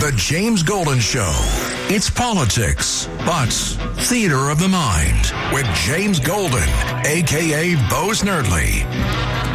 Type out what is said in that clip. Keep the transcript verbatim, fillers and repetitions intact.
The James Golden Show. It's politics, but theater of the mind with James Golden, a k a. Bo Snerdley.